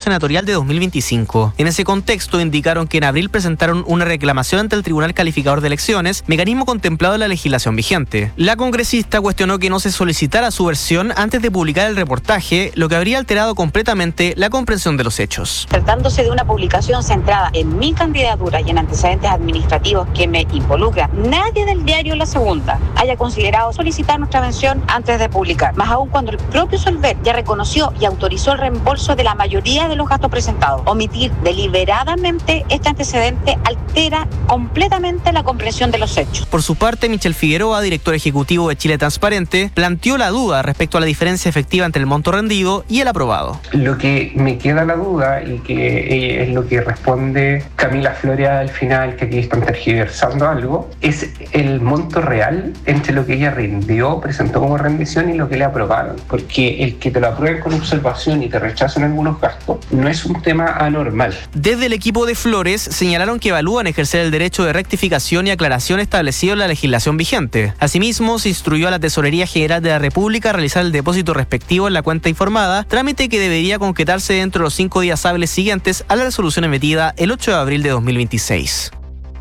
senatorial de 2025. En ese contexto indicaron que en abril presentaron una reclamación ante el Tribunal Calificador de Elecciones, mecanismo contemplado en la legislación vigente. La congresista cuestionó que no se solicitara su versión antes de publicar el reportaje, lo que habría alterado completamente la comprensión de los hechos. Tratándose de una publicación centrada en mi candidatura y en antecedentes administrativos que me involucran, nadie del diario La Segunda haya considerado solicitar nuestra mención antes de publicar, más aún cuando el propio Solver ya reconoció y autorizó el reembolso de la mayoría de los gastos presentados. Omitir deliberadamente este antecedente altera completamente la comprensión de los hechos. Por su parte, Michel Figueroa, director ejecutivo de Chile Transparente, planteó la duda respecto a la diferencia efectiva entre el monto rendido y el aprobado. Lo que me queda la duda y que es lo que responde Camila Flores al final, que aquí están tergiversando algo, es el monto real entre lo que ella rindió, presentó como rendición y lo que le aprobaron. Porque el que te lo aprueben con observación y te rechacen algunos gastos no es un tema anormal. Desde el equipo de Flores señalaron que evalúan ejercer el derecho de rectificación y aclaración establecido en la legislación vigente. Asimismo, se instruyó a la Tesorería General de la República a realizar el depósito respectivo en la cuenta informada, trámite que debería concretarse dentro de los 5 días hábiles siguientes a la resolución emitida el 8 de abril de 2026.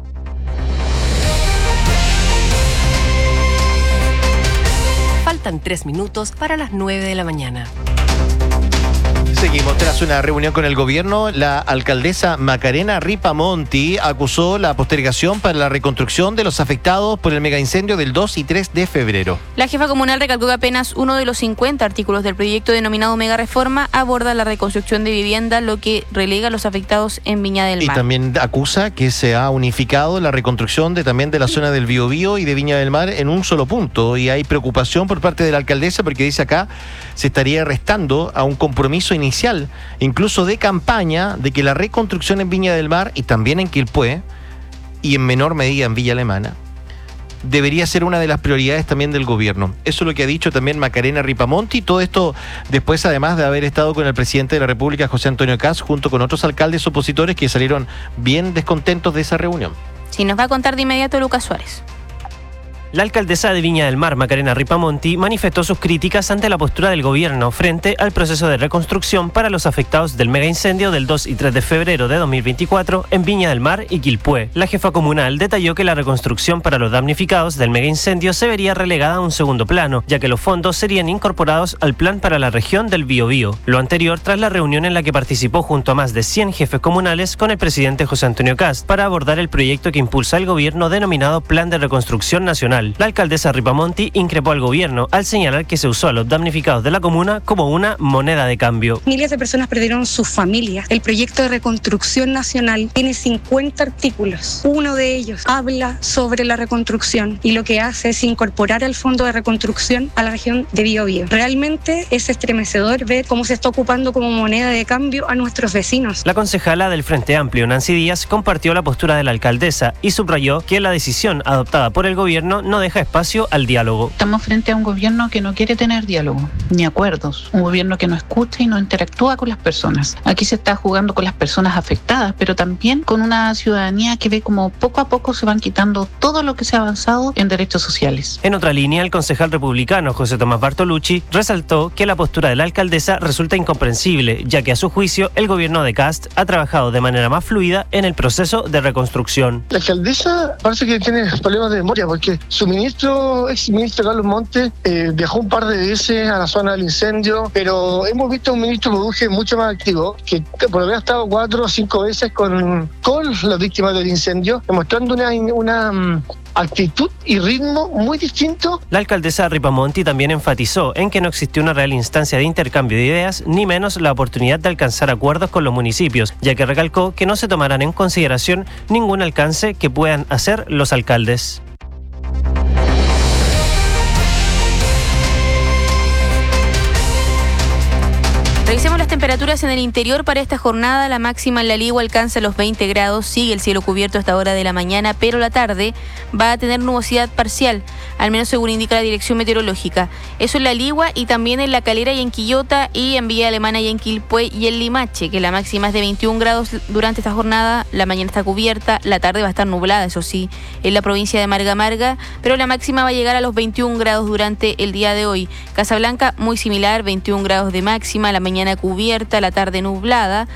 Faltan 3 minutos para las 9 de la mañana. Seguimos. Tras una reunión con el gobierno, la alcaldesa Macarena Ripamonti acusó la postergación para la reconstrucción de los afectados por el megaincendio del 2 y 3 de febrero. La jefa comunal recalcó que apenas uno de los 50 artículos del proyecto denominado Mega Reforma aborda la reconstrucción de vivienda, lo que relega a los afectados en Viña del Mar. Y también acusa que se ha unificado la reconstrucción también de la zona del Biobío y de Viña del Mar en un solo punto. Y hay preocupación por parte de la alcaldesa porque dice acá se estaría restando a un compromiso inicial, incluso de campaña, de que la reconstrucción en Viña del Mar y también en Quilpué y en menor medida en Villa Alemana debería ser una de las prioridades también del gobierno. Eso es lo que ha dicho también Macarena Ripamonti. Todo esto después, además de haber estado con el presidente de la República, José Antonio Kast, junto con otros alcaldes opositores que salieron bien descontentos de esa reunión. Sí, nos va a contar de inmediato Lucas Suárez. La alcaldesa de Viña del Mar, Macarena Ripamonti, manifestó sus críticas ante la postura del gobierno frente al proceso de reconstrucción para los afectados del megaincendio del 2 y 3 de febrero de 2024 en Viña del Mar y Quilpué. La jefa comunal detalló que la reconstrucción para los damnificados del megaincendio se vería relegada a un segundo plano, ya que los fondos serían incorporados al plan para la región del Biobío. Lo anterior tras la reunión en la que participó junto a más de 100 jefes comunales con el presidente José Antonio Kast para abordar el proyecto que impulsa el gobierno denominado Plan de Reconstrucción Nacional. La alcaldesa Ripamonti increpó al gobierno al señalar que se usó a los damnificados de la comuna como una moneda de cambio. Miles de personas perdieron sus familias. El proyecto de reconstrucción nacional tiene 50 artículos. Uno de ellos habla sobre la reconstrucción y lo que hace es incorporar el fondo de reconstrucción a la región de Biobío. Realmente es estremecedor ver cómo se está ocupando como moneda de cambio a nuestros vecinos. La concejala del Frente Amplio, Nancy Díaz, compartió la postura de la alcaldesa y subrayó que la decisión adoptada por el gobierno no deja espacio al diálogo. Estamos frente a un gobierno que no quiere tener diálogo ni acuerdos, un gobierno que no escucha y no interactúa con las personas. Aquí se está jugando con las personas afectadas, pero también con una ciudadanía que ve como poco a poco se van quitando todo lo que se ha avanzado en derechos sociales. En otra línea, el concejal republicano José Tomás Bartolucci resaltó que la postura de la alcaldesa resulta incomprensible, ya que a su juicio el gobierno de Kast ha trabajado de manera más fluida en el proceso de reconstrucción. La alcaldesa parece que tiene problemas de memoria porque su ex ministro Carlos Montes viajó un par de veces a la zona del incendio, pero hemos visto a un ministro Produje mucho más activo, que por haber estado 4 o 5 veces con las víctimas del incendio, demostrando una actitud y ritmo muy distinto. La alcaldesa Ripamonti también enfatizó en que no existió una real instancia de intercambio de ideas, ni menos la oportunidad de alcanzar acuerdos con los municipios, ya que recalcó que no se tomarán en consideración ningún alcance que puedan hacer los alcaldes. Revisemos las temperaturas en el interior para esta jornada. La máxima en La Ligua alcanza los 20 grados. Sigue el cielo cubierto a esta hora de la mañana, pero la tarde va a tener nubosidad parcial, al menos según indica la dirección meteorológica. Eso en La Ligua y también en La Calera y en Quillota y en Villa Alemana y en Quilpué y en Limache, que la máxima es de 21 grados durante esta jornada. La mañana está cubierta, la tarde va a estar nublada, eso sí, en la provincia de Marga Marga, pero la máxima va a llegar a los 21 grados durante el día de hoy. Casablanca muy similar, 21 grados de máxima, la mañana cubierta, la tarde nublada.